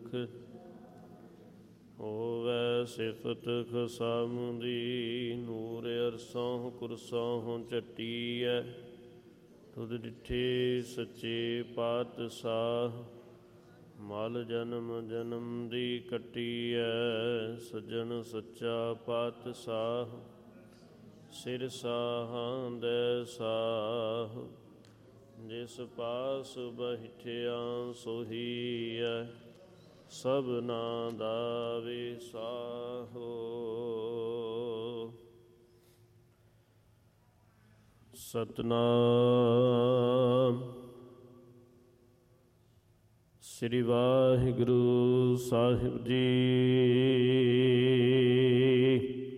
ਦੁਖ। ਹੋਵੈ ਸਿਫਤ ਖਸਮ ਦੀ, ਨੂਰ ਅਰਸੋਂ ਕੁਰਸੋਂ ਝੱਟੀਐ। ਤੁਧ ਡਿਠੇ ਸੱਚੇ ਪਾਤਸ਼ਾਹ, ਮਲ ਜਨਮ ਜਨਮ ਦੀ ਕੱਟੀਐ। ਸੱਜਣ ਸੱਚਾ ਪਾਤਸ਼ਾਹ, ਸਿਰ ਸਾਹਾਂ ਦੈ ਸਾਹ। ਜਿਸ ਪਾਸ ਬੈਠਿਆ ਸੋਹੀਐ, ਸਭਨਾ ਦਾ ਵਿਸਾਹੋ। ਸਤਿਨਾਮ। ਸ੍ਰੀ ਵਾਹਿਗੁਰੂ ਸਾਹਿਬ ਜੀ।